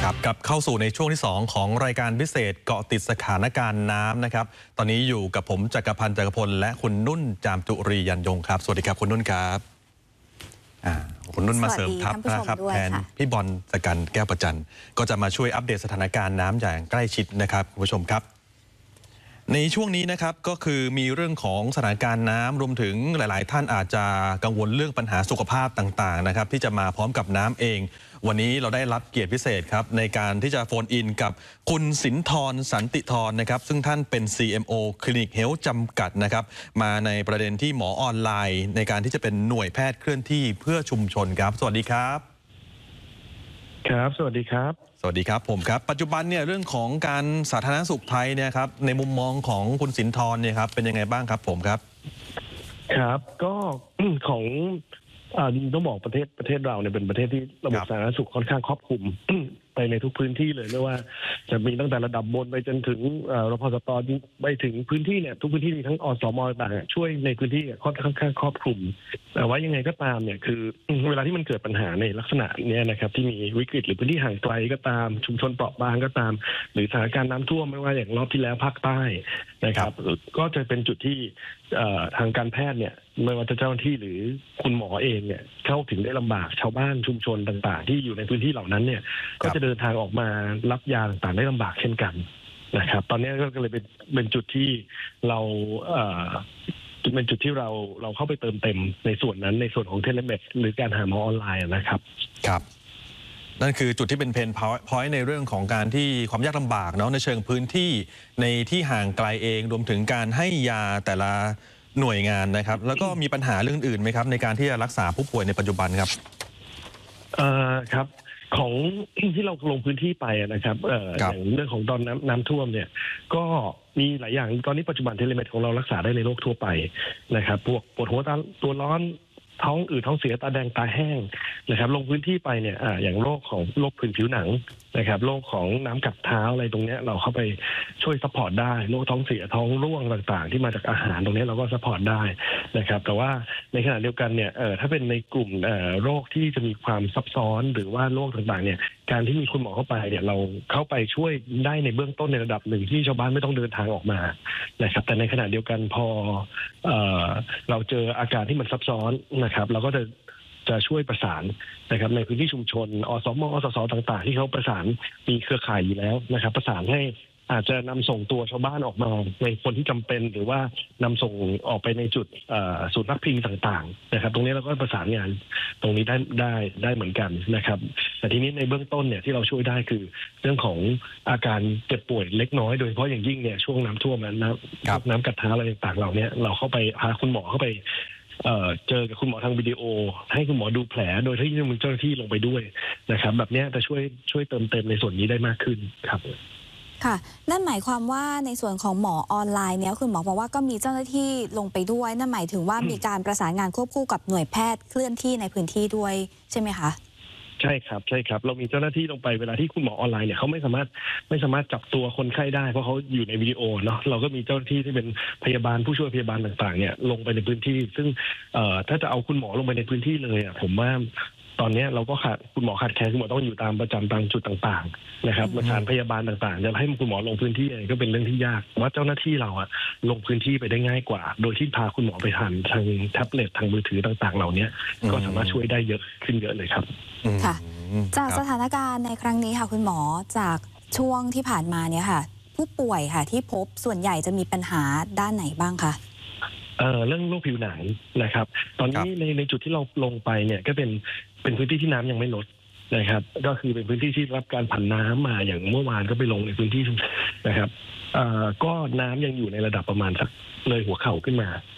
ครับกับเข้าสู่ในช่วงที่2ของรายการพิเศษเกาะติดสถานการณ์น้ำนะครับตอนนี้อยู่กับผมจักรพันธ์จักรพลและคุณนุ่นจามจุรียันยงครับสวัสดีครับคุณนุ่นครับคุณนุ่นมาเสริมทัพนะครับแทนพี่บอลสกันแก้วประจันก็จะมาช่วยอัปเดตสถานการณ์น้ำอย่างใกล้ชิดนะครับคุณผู้ชมครับในช่วงนี้นะครับก็คือมีเรื่องของสถานการณ์น้ำรวมถึงหลายๆท่านอาจจะกังวลเรื่องปัญหาสุขภาพต่างๆนะครับที่จะมาพร้อมกับน้ำเองวันนี้เราได้รับเกียรติพิเศษครับในการที่จะโฟนอินกับคุณสินทรสันติธรนะครับซึ่งท่านเป็น CMO คลินิกเฮลท์จำกัดนะครับมาในประเด็นที่หมอออนไลน์ในการที่จะเป็นหน่วยแพทย์เคลื่อนที่เพื่อชุมชนครับสวัสดีครับครับสวัสดีครับสวัสดีครับผมครับปัจจุบันเนี่ยเรื่องของการสาธารณสุขไทยเนี่ยครับในมุมมองของคุณสินทรเนี่ยครับเป็นยังไงบ้างครับผมครับครับก็ของต้องบอกประเทศเราเนี่ยเป็นประเทศที่ระบบสาธารณสุขค่อนข้างครอบคลุมไปในทุกพื้นที่เลยไม่ว่าจะมีตั้งแต่ระดับบนไปจนถึงรพสตไปถึงพื้นที่เนี่ยทุกพื้นที่มีทั้งอสมต่างๆช่วยในพื้นที่ค่อนข้างครอบคลุมแต่ว่ายังไงก็ตามเนี่ยคือเวลาที่มันเกิดปัญหาในลักษณะนี้นะครับที่มีวิกฤตหรือพื้นที่ห่างไกลก็ตามชุมชนเปราะบางก็ตามหรือสถานการณ์น้ำท่วมไม่ว่าอย่างรอบที่แล้วภาคใต้นะครับก็จะเป็นจุดที่ทางการแพทย์เนี่ยไม่ว่าจะเจ้าหน้าที่หรือคุณหมอเองเนี่ยเข้าถึงได้ลำบากชาวบ้านชุมชนต่างๆที่อยู่ในพื้นที่เหล่านั้นเนี่ยก็จะเดินทางออกมารับยาต่างๆได้ลำบากเช่นกันนะครับตอนนี้ก็เลยเป็นจุดที่เราเป็นจุดที่เราเข้าไปเติมเต็มในส่วนนั้นในส่วนของเทเลเมดหรือการหาหมอออนไลน์นะครับครับนั่นคือจุดที่เป็นเพนพอยต์ในเรื่องของการที่ความยากลำบากเนาะในเชิงพื้นที่ในที่ห่างไกลเองรวมถึงการให้ยาแต่ละหน่วยงานนะครับแล้วก็มีปัญหาเรื่องอื่นไหมครับในการที่จะรักษาผู้ป่วยในปัจจุบันครับครับของที่เราลงพื้นที่ไปนะครับอย่างเรื่องของตอนน้ำท่วมเนี่ยก็มีหลายอย่างตอนนี้ปัจจุบันเทเลเมดของเรารักษาได้ในโรคทั่วไปนะครับพวกปวดหัวตัวร้อนท้องอืดท้องเสียตาแดงตาแห้งนะครับลงพื้นที่ไปเนี่ยอย่างโรคผื่นผิวหนังนะครับโรคของน้ำกัดเท้าอะไรตรงนี้เราเข้าไปช่วยซัพพอร์ตได้โรคท้องเสียท้องร่วงต่างๆที่มาจากอาหารตรงนี้เราก็ซัพพอร์ตได้นะครับแต่ว่าในขณะเดียวกันเนี่ยถ้าเป็นในกลุ่มโรคที่จะมีความซับซ้อนหรือว่าโรคต่างๆเนี่ยการที่มีคุณหมอเข้าไปเนี่ยเราเข้าไปช่วยได้ในเบื้องต้นในระดับหนึ่งที่ชาวบ้านไม่ต้องเดินทางออกมานะครับแต่ในขณะเดียวกันพอเราเจออาการที่มันซับซ้อนนะครับเราก็จะช่วยประสานนะครับในพื้นที่ชุมชนอสมอสสต่างๆที่เขาประสานมีเครือข่ายอยู่แล้วนะครับประสานให้อาจจะนำส่งตัวชาวบ้านออกมาในคนที่จำเป็นหรือว่านำส่งออกไปในจุดศูนย์พักพิงต่างๆนะครับตรงนี้เราก็ประสานงานตรงนี้ได้เหมือนกันนะครับแต่ทีนี้ในเบื้องต้นเนี่ยที่เราช่วยได้คือเรื่องของอาการเจ็บป่วยเล็กน้อยโดยเฉพาะอย่างยิ่งเนี่ยช่วงน้ำท่วมน้ำกัดเท้าอะไรต่างๆเราเนี่ยเราเข้าไปพาคุณหมอเข้าไปเจอกับคุณหมอทางวิดีโอให้คุณหมอดูแผลโดยที่มีเจ้าหน้าที่ลงไปด้วยนะครับแบบนี้จะช่วยเติมเต็มในส่วนนี้ได้มากขึ้นครับค่ะนั่นหมายความว่าในส่วนของหมอออนไลน์เนี้ยคุณหมอบอกว่าก็มีเจ้าหน้าที่ลงไปด้วยนั่นหมายถึงว่ามีการประสานงานควบคู่กับหน่วยแพทย์เคลื่อนที่ในพื้นที่ด้วยใช่ไหมคะใช่ครับเรามีเจ้าหน้าที่ลงไปเวลาที่คุณหมอออนไลน์เนี่ยเขาไม่สามารถจับตัวคนไข้ได้เพราะเขาอยู่ในวิดีโอเนาะเราก็มีเจ้าหน้าที่ที่เป็นพยาบาลผู้ช่วยพยาบาลต่างๆเนี่ยลงไปในพื้นที่ซึ่งถ้าจะเอาคุณหมอลงไปในพื้นที่เลยผมว่าตอนนี้เราก็คุณหมอขาดแคลนคุณหมอต้องอยู่ตามประจำตามจุดต่างๆนะครับสถานพยาบาลต่างๆจะให้คุณหมอลงพื้นที่ก็เป็นเรื่องที่ยากว่าเจ้าหน้าที่เราลงพื้นที่ไปได้ง่ายกว่าโดยที่พาคุณหมอไปทางแท็บเล็ตทางมือถือต่างๆเหล่านี้ก็สามารถช่วยได้เยอะขึ้นเยอะเลยครับค่ะจากสถานการณ์ในครั้งนี้ค่ะคุณหมอจากช่วงที่ผ่านมาเนี่ยค่ะผู้ป่วยค่ะที่พบส่วนใหญ่จะมีปัญหาด้านไหนบ้างคะเรื่องโรคผิวหนังนะครับตอนนี้ในจุดที่เราลงไปเนี่ยก็เป็นพื้นที่ที่น้ำยังไม่ลดนะครับก็คือเป็นพื้นที่ที่รับการผันน้ำมาอย่างเมื่อวานก็ไปลงในพื้นที่นะครับก็น้ำยังอยู่ในระดับประมาณสักเลยหัวเข่าขึ้นมา